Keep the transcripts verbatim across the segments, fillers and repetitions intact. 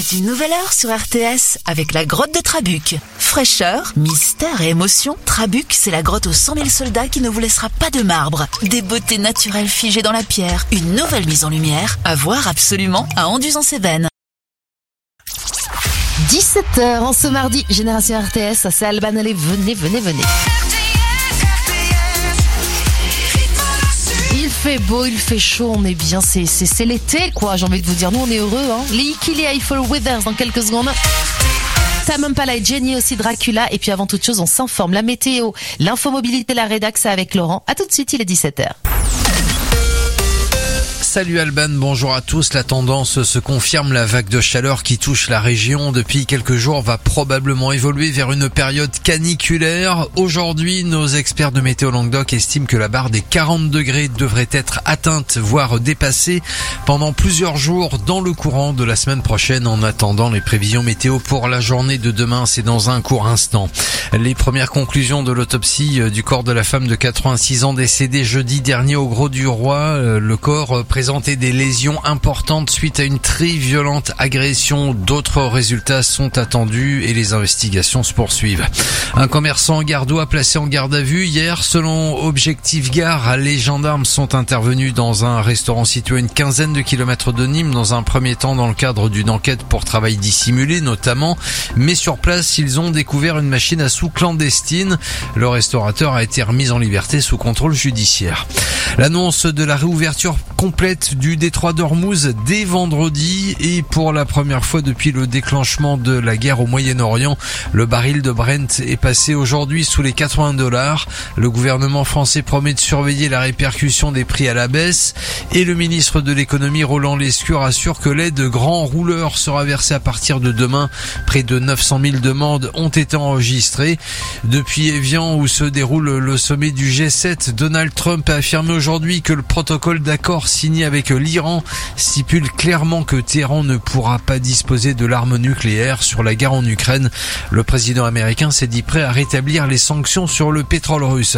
C'est une nouvelle heure sur R T S avec la grotte de Trabuc. Fraîcheur, mystère et émotion, Trabuc, c'est la grotte aux cent mille soldats qui ne vous laissera pas de marbre. Des beautés naturelles figées dans la pierre, une nouvelle mise en lumière, à voir absolument à Anduze-en-Cévennes. dix-sept heures en ce mardi, Génération R T S, c'est Alban, allez, venez, venez, venez. Il fait beau, il fait chaud, on est bien, c'est, c'est, c'est l'été, quoi, j'ai envie de vous dire, nous on est heureux, hein. Les Ikili Eiffel Weathers dans quelques secondes. Sam Impala et Jenny aussi, Dracula, et puis avant toute chose, on s'informe, la météo, l'infomobilité, la rédax avec Laurent. À tout de suite, il est dix-sept heures. Salut Alban, bonjour à tous. La tendance se confirme, la vague de chaleur qui touche la région depuis quelques jours va probablement évoluer vers une période caniculaire. Aujourd'hui, nos experts de Météo Languedoc estiment que la barre des quarante degrés devrait être atteinte, voire dépassée pendant plusieurs jours dans le courant de la semaine prochaine. En attendant, les prévisions météo pour la journée de demain, c'est dans un court instant. Les premières conclusions de l'autopsie du corps de la femme de quatre-vingt-six ans décédée jeudi dernier au Grau-du-Roi. Le corps présentait des lésions importantes suite à une très violente agression. D'autres résultats sont attendus et les investigations se poursuivent. Un commerçant gardois placé en garde à vue hier. Selon Objectif Gare, les gendarmes sont intervenus dans un restaurant situé à une quinzaine de kilomètres de Nîmes dans un premier temps dans le cadre d'une enquête pour travail dissimulé notamment. Mais sur place, ils ont découvert une machine à sous clandestine. Le restaurateur a été remis en liberté sous contrôle judiciaire. L'annonce de la réouverture complète du détroit d'Ormuz dès vendredi et pour la première fois depuis le déclenchement de la guerre au Moyen-Orient, le baril de Brent est passé aujourd'hui sous les quatre-vingts dollars. Le gouvernement français promet de surveiller la répercussion des prix à la baisse et le ministre de l'économie Roland Lescure assure que l'aide grand rouleur sera versée à partir de demain. Près de neuf cent mille demandes ont été enregistrées. Depuis Évian où se déroule le sommet du G sept, Donald Trump a affirmé aujourd'hui que le protocole d'accord signé avec l'Iran stipule clairement que Téhéran ne pourra pas disposer de l'arme nucléaire. Sur la guerre en Ukraine, le président américain s'est dit prêt à rétablir les sanctions sur le pétrole russe.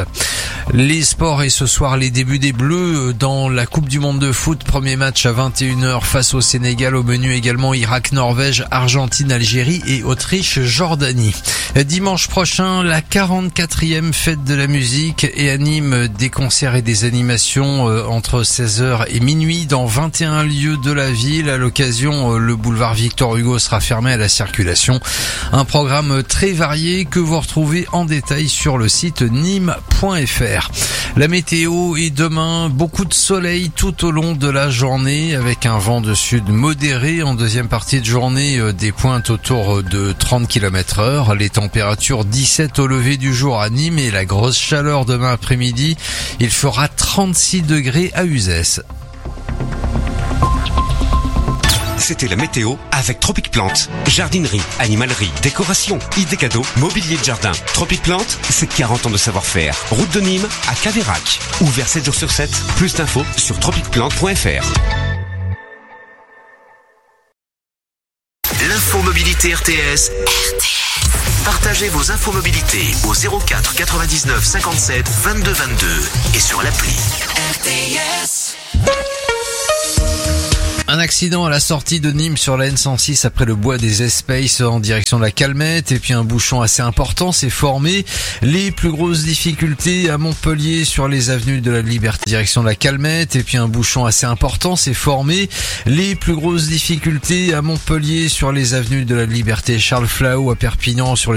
Les sports et ce soir les débuts des Bleus dans la Coupe du Monde de foot. Premier match à vingt et une heures face au Sénégal. Au menu également Irak-Norvège, Argentine-Algérie et Autriche-Jordanie. Dimanche prochain, la quarante-quatrième fête de la musique et anime des concerts et des animations entre seize heures et minuit dans vingt et un lieux de la ville. À l'occasion, le boulevard Victor Hugo sera fermé à la circulation. Un programme très varié que vous retrouvez en détail sur le site nîmes point f r. La météo est demain, beaucoup de soleil tout au long de la journée avec un vent de sud modéré. En deuxième partie de journée, des pointes autour de trente kilomètres heure. Les températures dix-sept au lever du jour à Nîmes et la grosse chaleur demain après-midi. Il fera trente-six degrés à Uzès. C'était la météo avec Tropic Plante. Jardinerie, animalerie, décoration, idées cadeaux, mobilier de jardin. Tropic Plante, c'est quarante ans de savoir-faire. Route de Nîmes à Caveyrac. Ouvert sept jours sur sept. Plus d'infos sur tropic plante point f r. L'infomobilité R T S. R T S. Partagez vos infomobilités au zéro quatre quatre-vingt-dix-neuf cinquante-sept vingt-deux vingt-deux et sur l'appli. R T S. Un accident à la sortie de Nîmes sur la N cent six après le bois des Espaces en direction de la Calmette et puis un bouchon assez important s'est formé. Les plus grosses difficultés à Montpellier sur les avenues de la Liberté direction de la Calmette et puis un bouchon assez important s'est formé. Les plus grosses difficultés à Montpellier sur les avenues de la Liberté Charles Flahault à Perpignan sur les